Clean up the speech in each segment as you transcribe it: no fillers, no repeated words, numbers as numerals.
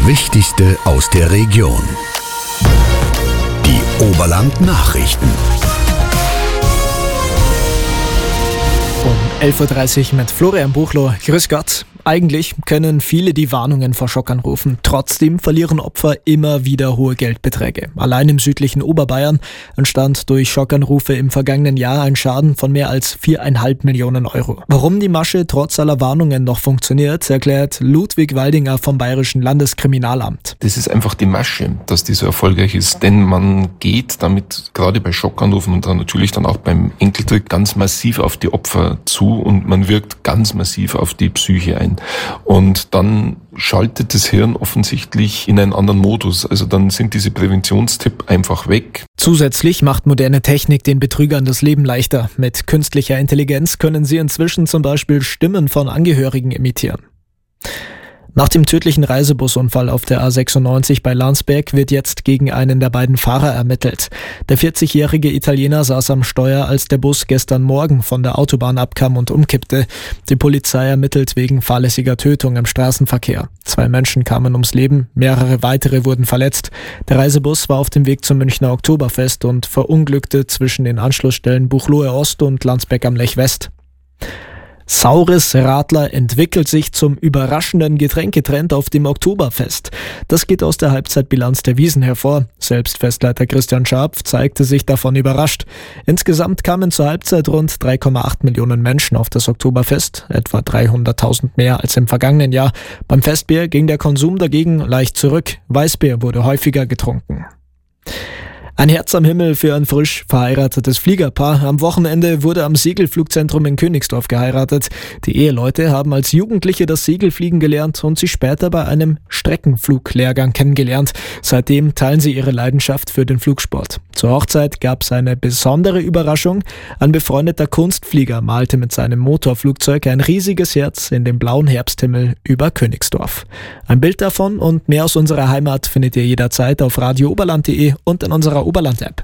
Wichtigste aus der Region. Die Oberland-Nachrichten. Um 11.30 Uhr mit Florian Buchloh. Grüß Gott. Eigentlich kennen viele die Warnungen vor Schockanrufen. Trotzdem verlieren Opfer immer wieder hohe Geldbeträge. Allein im südlichen Oberbayern entstand durch Schockanrufe im vergangenen Jahr ein Schaden von mehr als 4,5 Millionen Euro. Warum die Masche trotz aller Warnungen noch funktioniert, erklärt Ludwig Waldinger vom Bayerischen Landeskriminalamt. Das ist einfach die Masche, dass die so erfolgreich ist. Denn man geht damit gerade bei Schockanrufen und dann natürlich dann auch beim Enkeltrick ganz massiv auf die Opfer zu und man wirkt ganz massiv auf die Psyche ein. Und dann schaltet das Hirn offensichtlich in einen anderen Modus. Also dann sind diese Präventionstipps einfach weg. Zusätzlich macht moderne Technik den Betrügern das Leben leichter. Mit künstlicher Intelligenz können sie inzwischen zum Beispiel Stimmen von Angehörigen imitieren. Nach dem tödlichen Reisebusunfall auf der A96 bei Landsberg wird jetzt gegen einen der beiden Fahrer ermittelt. Der 40-jährige Italiener saß am Steuer, als der Bus gestern Morgen von der Autobahn abkam und umkippte. Die Polizei ermittelt wegen fahrlässiger Tötung im Straßenverkehr. 2 Menschen kamen ums Leben, mehrere weitere wurden verletzt. Der Reisebus war auf dem Weg zum Münchner Oktoberfest und verunglückte zwischen den Anschlussstellen Buchloe Ost und Landsberg am Lech West. Saures Radler entwickelt sich zum überraschenden Getränketrend auf dem Oktoberfest. Das geht aus der Halbzeitbilanz der Wiesn hervor. Selbst Festleiter Christian Scharpf zeigte sich davon überrascht. Insgesamt kamen zur Halbzeit rund 3,8 Millionen Menschen auf das Oktoberfest, etwa 300.000 mehr als im vergangenen Jahr. Beim Festbier ging der Konsum dagegen leicht zurück. Weißbier wurde häufiger getrunken. Ein Herz am Himmel für ein frisch verheiratetes Fliegerpaar. Am Wochenende wurde am Segelflugzentrum in Königsdorf geheiratet. Die Eheleute haben als Jugendliche das Segelfliegen gelernt und sich später bei einem Streckenfluglehrgang kennengelernt. Seitdem teilen sie ihre Leidenschaft für den Flugsport. Zur Hochzeit gab es eine besondere Überraschung. Ein befreundeter Kunstflieger malte mit seinem Motorflugzeug ein riesiges Herz in den blauen Herbsthimmel über Königsdorf. Ein Bild davon und mehr aus unserer Heimat findet ihr jederzeit auf radiooberland.de und in unserer Oberland-App.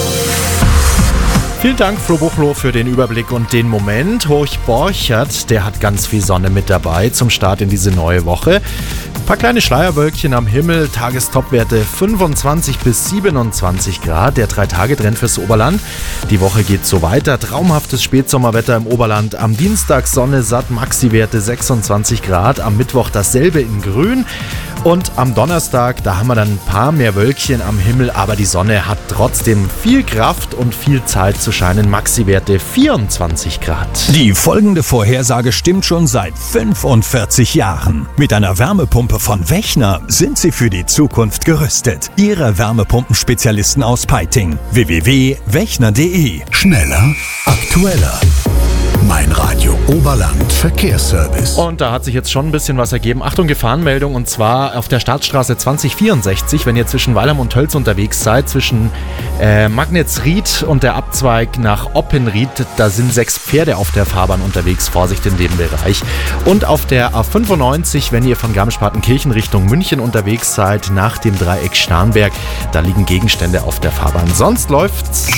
Vielen Dank, Flo Buchloh, für den Überblick und den Moment. Hochborchert, der hat ganz viel Sonne mit dabei zum Start in diese neue Woche. Ein paar kleine Schleierwölkchen am Himmel, Tagestopwerte 25 bis 27 Grad, der 3-Tage-Trend fürs Oberland. Die Woche geht so weiter, traumhaftes Spätsommerwetter im Oberland. Am Dienstag Sonne satt, Maxi-Werte 26 Grad, am Mittwoch dasselbe in Grün. Und am Donnerstag, da haben wir dann ein paar mehr Wölkchen am Himmel, aber die Sonne hat trotzdem viel Kraft und viel Zeit zu scheinen. Maxi-Werte 24 Grad. Die folgende Vorhersage stimmt schon seit 45 Jahren. Mit einer Wärmepumpe von Wechner sind Sie für die Zukunft gerüstet. Ihre Wärmepumpenspezialisten aus Peiting. www.wechner.de. Schneller, aktueller. Mein Radio Oberland Verkehrsservice. Und da hat sich jetzt schon ein bisschen was ergeben. Achtung, Gefahrenmeldung, und zwar auf der Staatsstraße 2064, wenn ihr zwischen Weilheim und Tölz unterwegs seid, zwischen Magnetzried und der Abzweig nach Oppenried, da sind 6 Pferde auf der Fahrbahn unterwegs. Vorsicht in dem Bereich. Und auf der A95, wenn ihr von Garmisch-Partenkirchen Richtung München unterwegs seid, nach dem Dreieck Starnberg, da liegen Gegenstände auf der Fahrbahn. Sonst läuft's.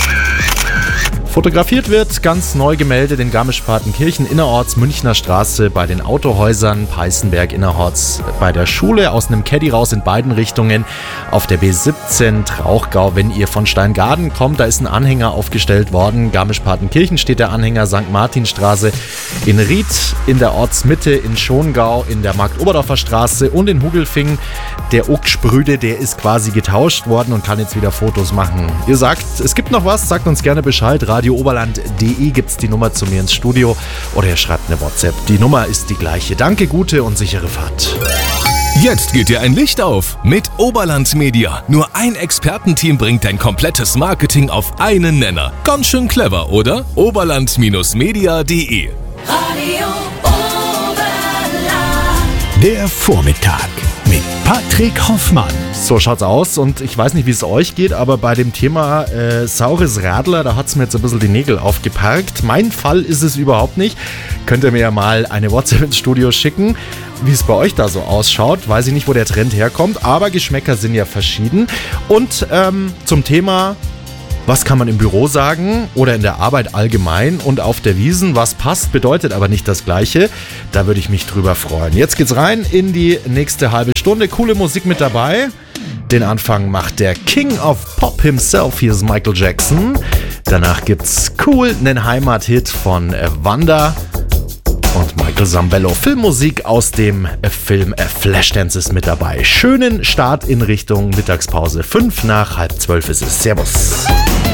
Fotografiert wird ganz neu gemeldet in Garmisch-Partenkirchen innerorts Münchner Straße bei den Autohäusern, Peißenberg innerorts bei der Schule, aus einem Caddy raus in beiden Richtungen. Auf der B17 Trauchgau, wenn ihr von Steingaden kommt, da ist ein Anhänger aufgestellt worden. Garmisch-Partenkirchen steht der Anhänger, St. Martinstraße in Ried, in der Ortsmitte in Schongau, in der Markt-Oberdorfer Straße und in Hugelfing. Der Uckschbrüde, der ist quasi getauscht worden und kann jetzt wieder Fotos machen. Ihr sagt, es gibt noch was, sagt uns gerne Bescheid. radiooberland.de gibt's die Nummer zu mir ins Studio oder ihr schreibt eine WhatsApp. Die Nummer ist die gleiche. Danke, gute und sichere Fahrt. Jetzt geht dir ein Licht auf mit Oberland Media. Nur ein Expertenteam bringt dein komplettes Marketing auf einen Nenner. Ganz schön clever, oder? Oberland-media.de. Radio Oberland. Der Vormittag mit Patrick Hoffmann. So schaut's aus und ich weiß nicht, wie es euch geht, aber bei dem Thema saures Radler, da hat's mir jetzt ein bisschen die Nägel aufgeparkt. Mein Fall ist es überhaupt nicht. Könnt ihr mir ja mal eine WhatsApp ins Studio schicken, wie es bei euch da so ausschaut. Weiß ich nicht, wo der Trend herkommt, aber Geschmäcker sind ja verschieden. Und zum Thema Was kann man im Büro sagen oder in der Arbeit allgemein und auf der Wiesn? Was passt, bedeutet aber nicht das Gleiche. Da würde ich mich drüber freuen. Jetzt geht's rein in die nächste halbe Stunde. Coole Musik mit dabei. Den Anfang macht der King of Pop himself. Hier ist Michael Jackson. Danach gibt's cool einen Heimathit von Wanda und Michael Sambello. Filmmusik aus dem Film Flashdance ist mit dabei. Schönen Start in Richtung Mittagspause. 11:55 ist es. Servus.